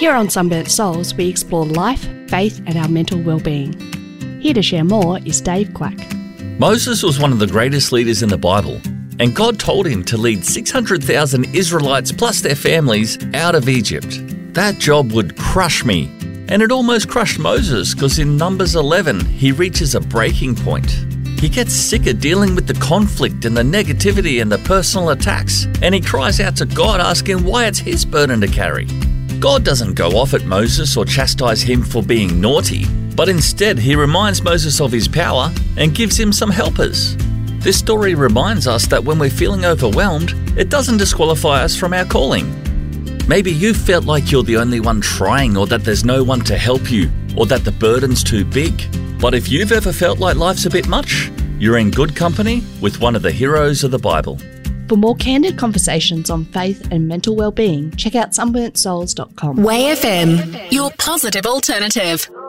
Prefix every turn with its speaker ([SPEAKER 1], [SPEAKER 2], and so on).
[SPEAKER 1] Here on Sunburnt Souls, we explore life, faith and our mental well-being. Here to share more is Dave Quack.
[SPEAKER 2] Moses was one of the greatest leaders in the Bible, and God told him to lead 600,000 Israelites plus their families out of Egypt. That job would crush me, and it almost crushed Moses because in Numbers 11 he reaches a breaking point. He gets sick of dealing with the conflict and the negativity and the personal attacks, and he cries out to God asking why it's his burden to carry. God doesn't go off at Moses or chastise him for being naughty, but instead he reminds Moses of his power and gives him some helpers. This story reminds us that when we're feeling overwhelmed, it doesn't disqualify us from our calling. Maybe you felt like you're the only one trying, or that there's no one to help you, or that the burden's too big. But if you've ever felt like life's a bit much, you're in good company with one of the heroes of the Bible.
[SPEAKER 1] For more candid conversations on faith and mental well-being, check out sunburntsouls.com.
[SPEAKER 3] Way FM, your positive alternative.